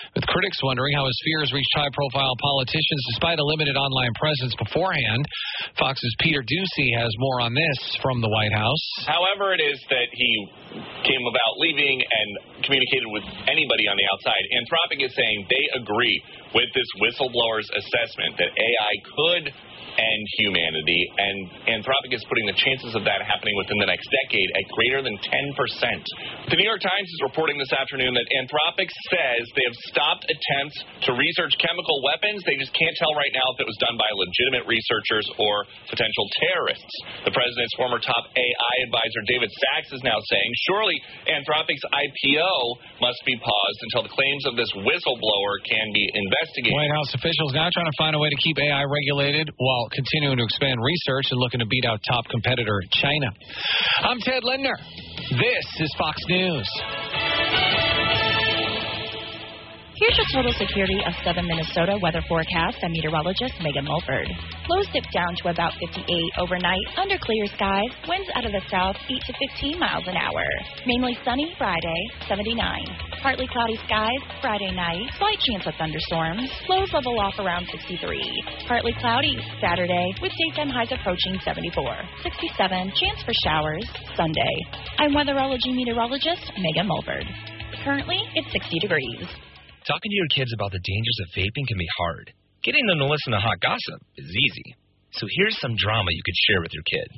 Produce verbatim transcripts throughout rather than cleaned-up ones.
with critics wondering how his fears reached high-profile politicians despite a limited online presence beforehand. Fox's Peter Doocy has more on this from the White House. However it is that he came about leaving and communicated with anybody on the outside, Anthropic is saying they agree with this whistleblower's assessment that A I could end humanity, and Anthropic is putting the chances of that happening within the next decade at greater than ten percent. The New York Times is reporting this afternoon that Anthropic says they have stopped attempts to research chemical weapons. They just can't tell right now if it was done by legitimate researchers or potential terrorists. The president's former top A I advisor, David Sachs, is now saying surely Anthropic's I P O must be paused until the claims of this whistleblower can be investigated. White House officials now trying to find a way to keep A I regulated while continuing to expand research and looking to beat out top competitor China. I'm Ted Lindner. This is Fox News. Here's your total security of Southern Minnesota weather forecast by meteorologist Megan Mulford. Lows dip down to about fifty-eight overnight under clear skies. Winds out of the south eight to fifteen miles an hour. Mainly sunny Friday, seventy-nine. Partly cloudy skies Friday night. Slight chance of thunderstorms. Lows level off around sixty-three. Partly cloudy Saturday with daytime highs approaching seventy-four. sixty-seven. Chance for showers Sunday. I'm weatherology meteorologist Megan Mulford. Currently, it's sixty degrees. Talking to your kids about the dangers of vaping can be hard. Getting them to listen to hot gossip is easy. So here's some drama you could share with your kid.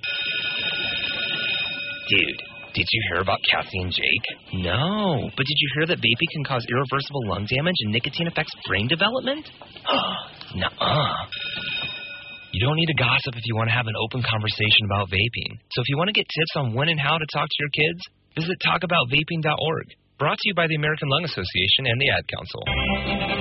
Dude, did you hear about Cassie and Jake? No, but did you hear that vaping can cause irreversible lung damage and nicotine affects brain development? Nuh-uh. You don't need to gossip if you want to have an open conversation about vaping. So if you want to get tips on when and how to talk to your kids, visit talk about vaping dot org. Brought to you by the American Lung Association and the Ad Council.